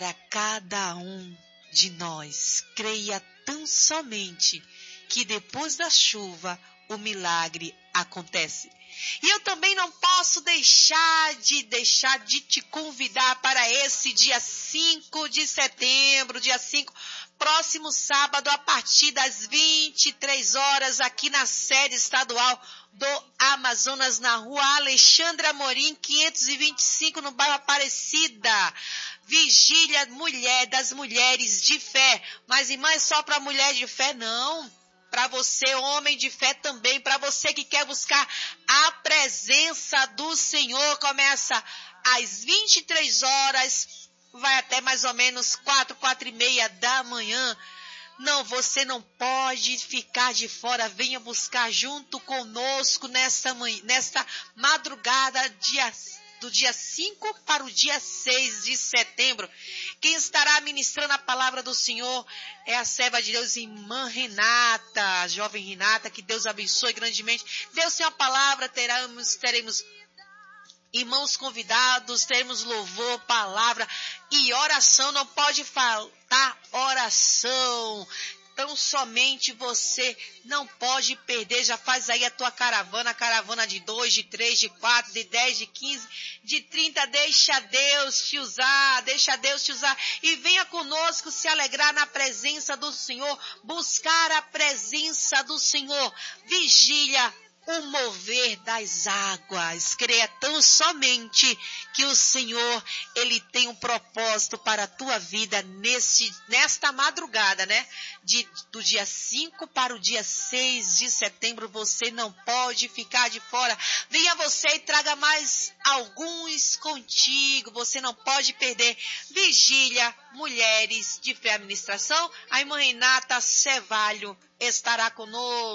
para cada um de nós. Creia tão somente que depois da chuva o milagre acontece. E eu também não posso deixar de te convidar para esse dia 5 de setembro, dia 5, próximo sábado, a partir das 23 horas, aqui na sede estadual do Amazonas, na rua Alexandre Amorim, 525, no bairro Aparecida. Vigília das mulheres de fé. Mas, irmã, é só para mulher de fé? Não. Para você, homem de fé também, para você que quer buscar a presença do Senhor, começa às 23 horas, vai até mais ou menos 4h30 da manhã. Não, você não pode ficar de fora, venha buscar junto conosco nesta madrugada, do dia 5 para o dia 6 de setembro. Quem estará ministrando a palavra do Senhor é a serva de Deus, irmã Renata, a jovem Renata, que Deus abençoe grandemente. Deus tem uma palavra, teremos irmãos convidados, teremos louvor, palavra e oração. Não pode faltar oração. Então somente você não pode perder. Já faz aí a tua caravana de 2, de 3, de 4, de 10, de 15, de 30. Deixa Deus te usar. E venha conosco se alegrar na presença do Senhor. Buscar a presença do Senhor. Vigília, o mover das águas. Creia tão somente que o Senhor, Ele tem um propósito para a tua vida nesta madrugada, né? Do dia 5 para o dia 6 de setembro, você não pode ficar de fora. Venha você e traga mais alguns contigo, você não pode perder. Vigília, mulheres de fé e administração, a irmã Renata Cevalho estará conosco.